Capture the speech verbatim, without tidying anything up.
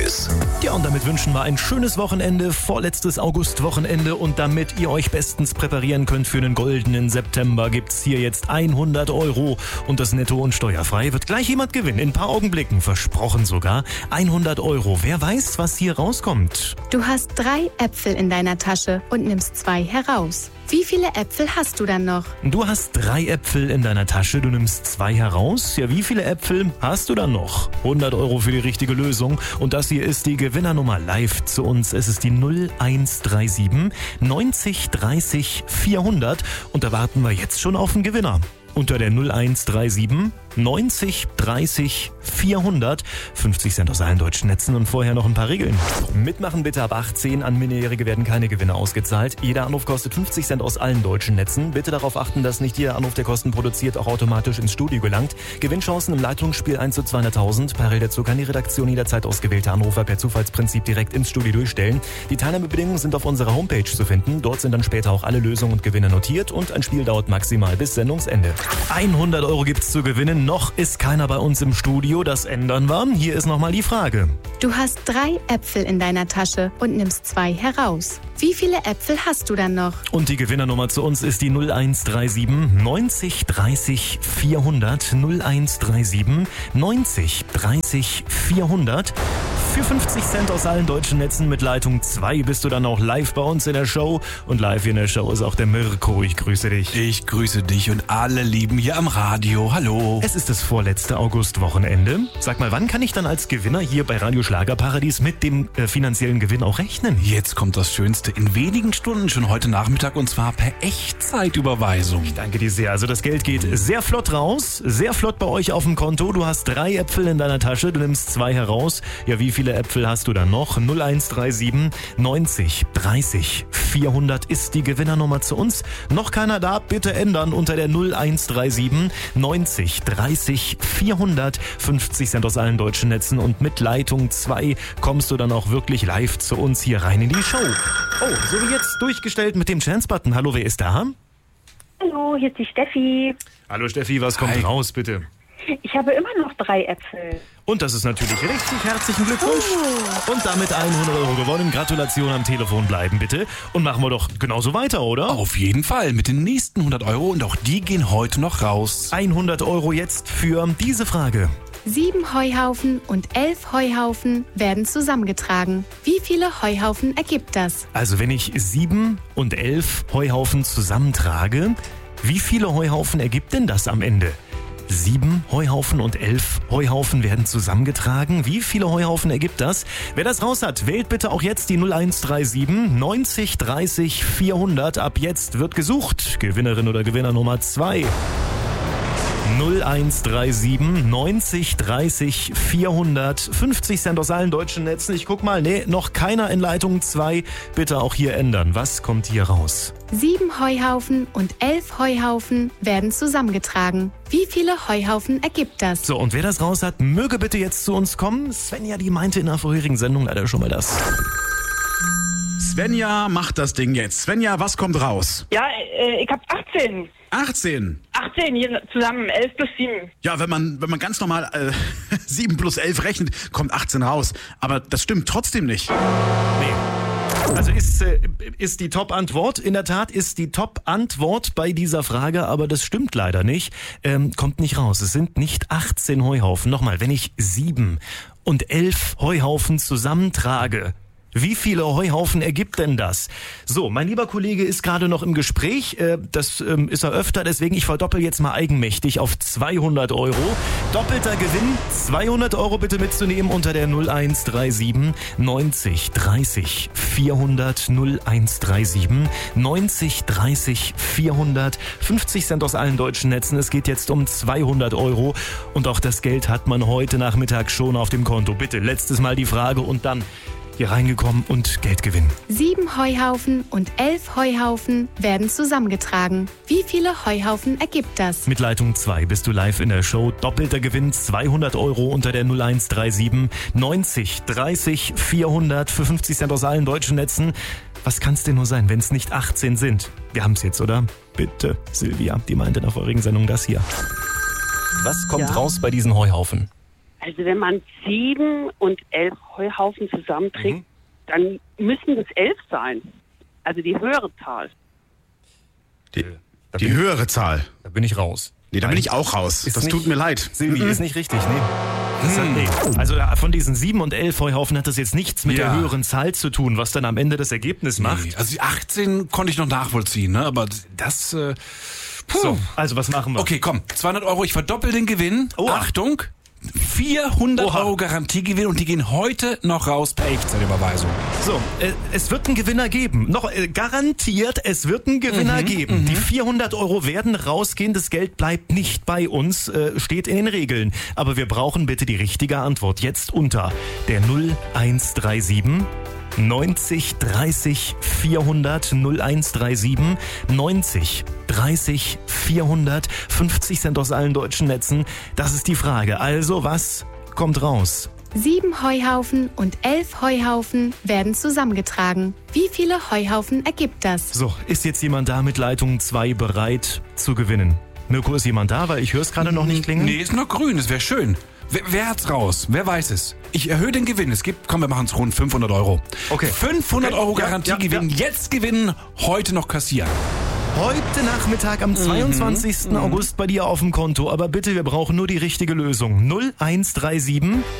Quiz. Ja, und damit wünschen wir ein schönes Wochenende, vorletztes Augustwochenende, und damit ihr euch bestens präparieren könnt für einen goldenen September, gibt's hier jetzt hundert Euro und das netto und steuerfrei wird gleich jemand gewinnen, in ein paar Augenblicken, versprochen sogar, hundert Euro. Wer weiß, was hier rauskommt? Du hast drei Äpfel in deiner Tasche und nimmst zwei heraus. Wie viele Äpfel hast du dann noch? Du hast drei Äpfel in deiner Tasche, du nimmst zwei heraus. Ja, wie viele Äpfel hast du dann noch? hundert Euro für die richtige Lösung. Und das hier ist die Gewinnernummer live zu uns. Es ist die null eins drei sieben neunzig dreißig vierhundert. Und da warten wir jetzt schon auf den Gewinner. Unter der null eins drei sieben neunzig dreißig vierhundert. fünfzig Cent aus allen deutschen Netzen und vorher noch ein paar Regeln. Mitmachen bitte ab achtzehn. An Minderjährige werden keine Gewinne ausgezahlt. Jeder Anruf kostet fünfzig Cent aus allen deutschen Netzen. Bitte darauf achten, dass nicht jeder Anruf, der Kosten produziert, auch automatisch ins Studio gelangt. Gewinnchancen im Leitungsspiel eins zu zweihunderttausend. Parallel dazu kann die Redaktion jederzeit ausgewählte Anrufer per Zufallsprinzip direkt ins Studio durchstellen. Die Teilnahmebedingungen sind auf unserer Homepage zu finden. Dort sind dann später auch alle Lösungen und Gewinne notiert und ein Spiel dauert maximal bis Sendungsende. hundert Euro gibt's zu gewinnen. Noch ist keiner bei uns im Studio. Das ändern wir. Hier ist nochmal die Frage. Du hast drei Äpfel in deiner Tasche und nimmst zwei heraus. Wie viele Äpfel hast du dann noch? Und die Gewinnernummer zu uns ist die null eins drei sieben neunzig dreißig vierhundert. null eins drei sieben neunzig dreißig vierhundert. Für fünfzig Cent aus allen deutschen Netzen mit Leitung zwei bist du dann auch live bei uns in der Show. Und live in der Show ist auch der Mirko. Ich grüße dich. Ich grüße dich und alle Lieben hier am Radio. Hallo. Es ist das vorletzte Augustwochenende. Sag mal, wann kann ich dann als Gewinner hier bei Radio Schlagerparadies mit dem äh, finanziellen Gewinn auch rechnen? Jetzt kommt das Schönste. In wenigen Stunden, schon heute Nachmittag, und zwar per Echtzeitüberweisung. Ich danke dir sehr. Also das Geld geht sehr flott raus, sehr flott bei euch auf dem Konto. Du hast drei Äpfel in deiner Tasche, du nimmst zwei heraus. Ja, wie viele Äpfel hast du dann noch? null eins drei sieben neunzig dreißig vierhundert ist die Gewinnernummer zu uns. Noch keiner da? Bitte ändern unter der null eins drei sieben neunzig dreißig vierhundert. fünfzig Cent aus allen deutschen Netzen und mit Leitung zwei kommst du dann auch wirklich live zu uns hier rein in die Show. Oh, so wie jetzt durchgestellt mit dem Chance-Button. Hallo, wer ist da? Hallo, hier ist die Steffi. Hallo Steffi, was kommt Hi. raus, bitte? Ich habe immer noch drei Äpfel. Und das ist natürlich richtig. Herzlichen Glückwunsch. Oh. Und damit hundert Euro gewonnen. Gratulation, am Telefon bleiben bitte. Und machen wir doch genauso weiter, oder? Auf jeden Fall mit den nächsten hundert Euro, und auch die gehen heute noch raus. hundert Euro jetzt für diese Frage. Sieben Heuhaufen und elf Heuhaufen werden zusammengetragen. Wie viele Heuhaufen ergibt das? Also wenn ich sieben und elf Heuhaufen zusammentrage, wie viele Heuhaufen ergibt denn das am Ende? Sieben Heuhaufen und elf Heuhaufen werden zusammengetragen. Wie viele Heuhaufen ergibt das? Wer das raus hat, wählt bitte auch jetzt die null eins drei sieben neunzig dreißig vierhundert. Ab jetzt wird gesucht. Gewinnerin oder Gewinner Nummer zwei. null eins drei sieben neunzig dreißig vierhundert. fünfzig Cent aus allen deutschen Netzen. Ich guck mal, nee, noch keiner in Leitung zwei. Bitte auch hier ändern. Was kommt hier raus? Sieben Heuhaufen und elf Heuhaufen werden zusammengetragen. Wie viele Heuhaufen ergibt das? So, und wer das raus hat, möge bitte jetzt zu uns kommen. Svenja, die meinte in der vorherigen Sendung leider schon mal das. Svenja macht das Ding jetzt. Svenja, was kommt raus? Ja, äh, ich habe achtzehn. achtzehn. achtzehn hier zusammen, elf plus sieben. Ja, wenn man, wenn man ganz normal äh, sieben plus elf rechnet, kommt achtzehn raus. Aber das stimmt trotzdem nicht. Nee. Also ist, äh, ist die Top-Antwort, in der Tat ist die Top-Antwort bei dieser Frage, aber das stimmt leider nicht, ähm, kommt nicht raus. Es sind nicht achtzehn Heuhaufen. Nochmal, wenn ich sieben und elf Heuhaufen zusammentrage, wie viele Heuhaufen ergibt denn das? So, mein lieber Kollege ist gerade noch im Gespräch. Äh, das ähm, ist er öfter, deswegen ich verdoppel jetzt mal eigenmächtig auf zweihundert Euro. Doppelter Gewinn, zweihundert Euro bitte mitzunehmen unter der null eins drei sieben neunzig dreißig vierhundert. null eins drei sieben neunzig dreißig vierhundert. fünfzig Cent aus allen deutschen Netzen. Es geht jetzt um zweihundert Euro. Und auch das Geld hat man heute Nachmittag schon auf dem Konto. Bitte, letztes Mal die Frage und dann hier reingekommen und Geld gewinnen. Sieben Heuhaufen und elf Heuhaufen werden zusammengetragen. Wie viele Heuhaufen ergibt das? Mit Leitung zwei bist du live in der Show. Doppelter Gewinn, zweihundert Euro unter der null eins drei sieben neunzig dreißig vierhundert für fünfzig Cent aus allen deutschen Netzen. Was kann's denn nur sein, wenn es nicht achtzehn sind? Wir haben's jetzt, oder? Bitte, Silvia, die meinte in der vorigen Sendung das hier. Was kommt Ja. raus bei diesen Heuhaufen? Also wenn man sieben und elf Heuhaufen zusammenträgt, Mhm. dann müssen das elf sein. Also die höhere Zahl. Die, Da die bin, höhere Zahl. da bin ich raus. Nee, da bin ich auch raus. Ist Das nicht- tut mir leid. Silvi, Mhm. ist nicht richtig, nee. Das hat, nee. Also äh, von diesen sieben und elf Heuhaufen hat das jetzt nichts mit Ja. der höheren Zahl zu tun, was dann am Ende das Ergebnis macht. Nee, also die achtzehn konnte ich noch nachvollziehen, ne? Aber das, äh, puh. So, also was machen wir? Okay, komm, zweihundert Euro, ich verdoppel den Gewinn. Oha. Achtung, vierhundert Oha. Euro Garantiegewinn und die gehen heute noch raus per Echtzeitüberweisung. So, äh, es wird einen Gewinner geben. Noch äh, garantiert, es wird einen Gewinner geben. Die vierhundert Euro werden rausgehen, das Geld bleibt nicht bei uns, äh, steht in den Regeln. Aber wir brauchen bitte die richtige Antwort. Jetzt unter der null eins drei sieben neunzig dreißig vierhundert null eins drei sieben neunzig dreißig vierhundert fünfzig Cent aus allen deutschen Netzen. Das ist die Frage. Also, was kommt raus? Sieben Heuhaufen und elf Heuhaufen werden zusammengetragen. Wie viele Heuhaufen ergibt das? So, ist jetzt jemand da mit Leitung zwei bereit zu gewinnen? Mirko, ist jemand da? Weil ich höre es gerade noch nicht klingen. Nee, ist noch grün, es wäre schön. Wer, wer hat's raus? Wer weiß es? Ich erhöhe den Gewinn. Es gibt, komm, wir machen es rund fünfhundert Euro. Okay. fünfhundert Okay. Euro Ja, Garantiegewinn. ja, Jetzt gewinnen, heute noch kassieren. Heute Nachmittag am zweiundzwanzigsten August bei dir auf dem Konto. Aber bitte, wir brauchen nur die richtige Lösung. null eins drei sieben